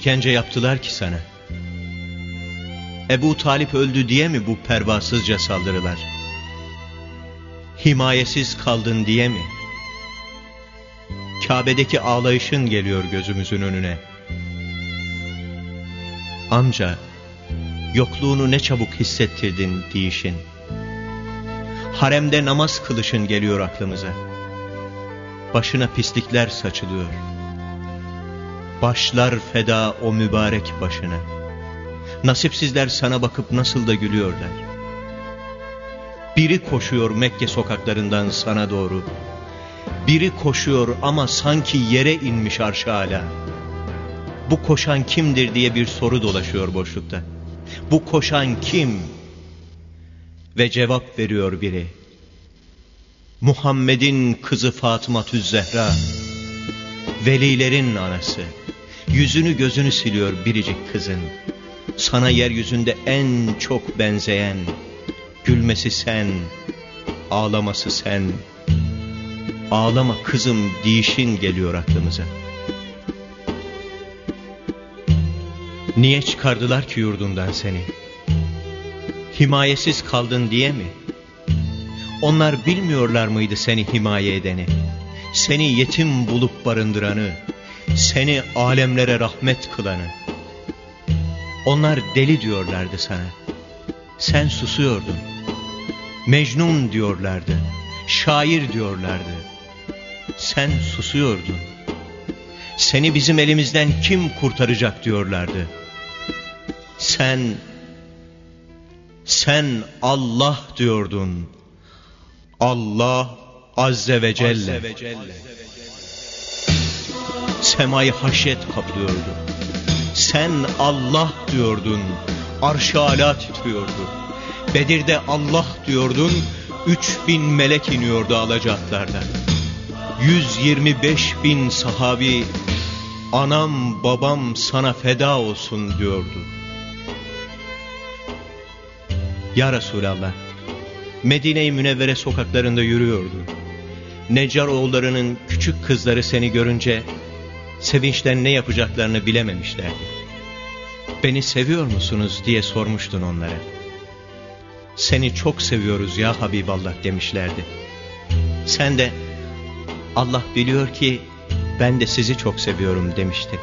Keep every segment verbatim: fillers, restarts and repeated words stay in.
işkence yaptılar ki sana? Ebu Talip öldü diye mi bu pervasızca saldırılar? Himayesiz kaldın diye mi? Kabe'deki ağlayışın geliyor gözümüzün önüne. Amca, yokluğunu ne çabuk hissettirdin diyişin. Haremde namaz kılışın geliyor aklımıza. Başına pislikler saçılıyor. Başlar feda o mübarek başına. Nasipsizler sana bakıp nasıl da gülüyorlar. Biri koşuyor Mekke sokaklarından sana doğru. Biri koşuyor ama sanki yere inmiş arş-ı âlâ. Bu koşan kimdir diye bir soru dolaşıyor boşlukta. Bu koşan kim? Ve cevap veriyor biri. Muhammed'in kızı Fatıma'tüz Zehra. Velilerin anası. Yüzünü gözünü siliyor biricik kızın. Sana yeryüzünde en çok benzeyen. Gülmesi sen, ağlaması sen. Ağlama kızım diyişin geliyor aklımıza. Niye çıkardılar ki yurdundan seni? Himayesiz kaldın diye mi? Onlar bilmiyorlar mıydı seni himaye edeni? Seni yetim bulup barındıranı, seni alemlere rahmet kılanı. Onlar deli diyorlardı sana. Sen susuyordun. Mecnun diyorlardı. Şair diyorlardı. Sen susuyordun. Seni bizim elimizden kim kurtaracak diyorlardı. Sen, sen Allah diyordun. Allah Azze ve Celle. Azze ve Celle. Semayı haşyet kaplıyordu. Sen Allah diyordun. Arş-ı âlâ titriyordu. Bedir'de Allah diyordun. Üç bin melek iniyordu alacaklardan. Yüz yirmi beş bin sahabi, anam babam sana feda olsun diyordu. Ya Resulallah, Medine-i Münevvere sokaklarında yürüyordu. Neccaroğullarının küçük kızları seni görünce sevinçten ne yapacaklarını bilememişlerdi. Beni seviyor musunuz diye sormuştun onlara. Seni çok seviyoruz ya Habiballah demişlerdi. Sen de Allah biliyor ki ben de sizi çok seviyorum demiştin.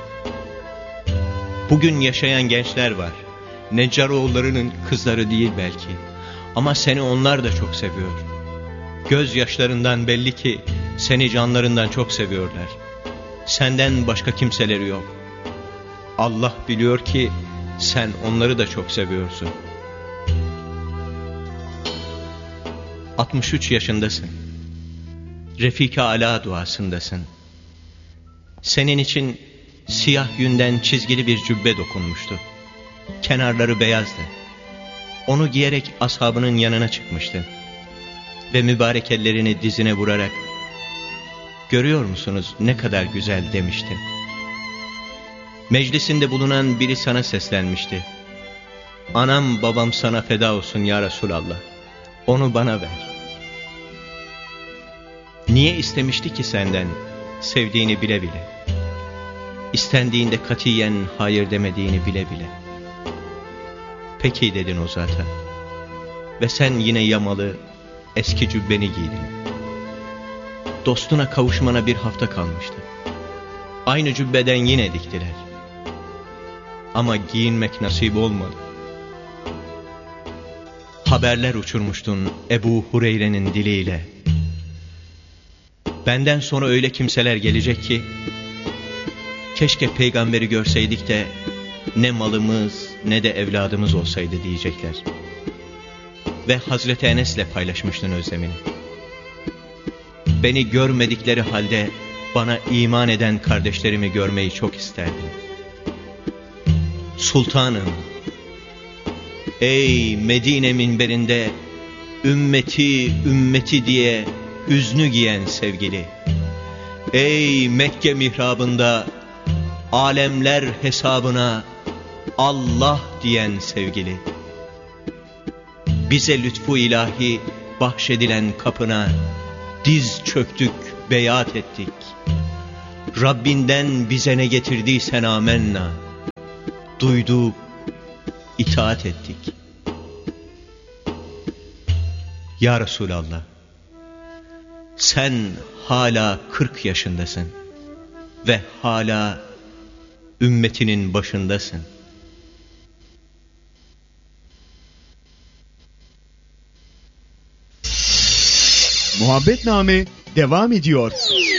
Bugün yaşayan gençler var. Neccaroğullarının kızları değil belki. Ama seni onlar da çok seviyor. Gözyaşlarından belli ki seni canlarından çok seviyorlar. Senden başka kimseleri yok. Allah biliyor ki sen onları da çok seviyorsun. altmış üç yaşındasın. Refika Ala duasındasın. Senin için siyah yünden çizgili bir cübbe dokunmuştu. Kenarları beyazdı. Onu giyerek ashabının yanına çıkmıştın. Ve mübarek ellerini dizine vurarak, "Görüyor musunuz ne kadar güzel?" demiştin. Meclisinde bulunan biri sana seslenmişti. "Anam babam sana feda olsun ya Resulallah. Onu bana ver." Niye istemişti ki senden, sevdiğini bile bile? İstendiğinde katiyen hayır demediğini bile bile. "Peki" dedin o zaten. Ve sen yine yamalı, eski cübbeni giydin. Dostuna kavuşmana bir hafta kalmıştı. Aynı cübbeden yine diktiler. Ama giyinmek nasip olmadı. Haberler uçurmuştun Ebu Hureyre'nin diliyle. Benden sonra öyle kimseler gelecek ki, keşke peygamberi görseydik de ne malımız ne de evladımız olsaydı diyecekler. Ve Hazreti Enes'le paylaşmıştın özlemini. Beni görmedikleri halde bana iman eden kardeşlerimi görmeyi çok isterdim. Sultanım, ey Medine minberinde ümmeti ümmeti diye hüznü giyen sevgili, ey Mekke mihrabında alemler hesabına Allah diyen sevgili, bize lütfu ilahi bahşedilen kapına diz çöktük, beyat ettik. Rabbinden bize ne getirdiysen amenna. duyduk, itaat ettik. Ya Resulallah, sen hala kırk yaşındasın ve hala ümmetinin başındasın. Muhabbetname devam ediyor.